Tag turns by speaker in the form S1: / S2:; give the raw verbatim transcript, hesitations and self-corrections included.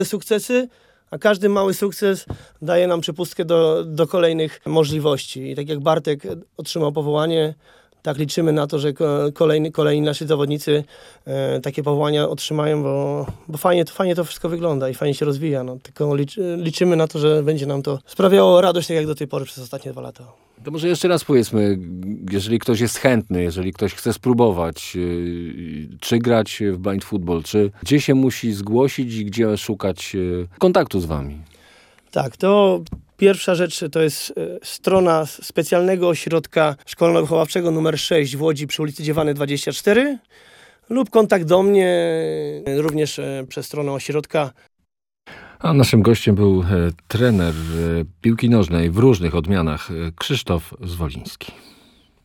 S1: sukcesy, a każdy mały sukces daje nam przepustkę do, do kolejnych możliwości. I tak jak Bartek otrzymał powołanie, tak liczymy na to, że kolejny, kolejni nasi zawodnicy e, takie powołania otrzymają, bo, bo fajnie, to, fajnie to wszystko wygląda i fajnie się rozwija. No. Tylko liczy, liczymy na to, że będzie nam to sprawiało radość, tak jak do tej pory przez ostatnie dwa lata.
S2: To może jeszcze raz powiedzmy, jeżeli ktoś jest chętny, jeżeli ktoś chce spróbować, yy, czy grać w blind football, czy gdzie się musi zgłosić i gdzie szukać yy, kontaktu z wami?
S1: Tak, to pierwsza rzecz to jest e, strona specjalnego ośrodka szkolno-wychowawczego numer sześć w Łodzi przy ulicy Dziewany dwadzieścia cztery lub kontakt do mnie e, również e, przez stronę ośrodka.
S2: A naszym gościem był e, trener e, piłki nożnej w różnych odmianach e, Krzysztof Zwoliński.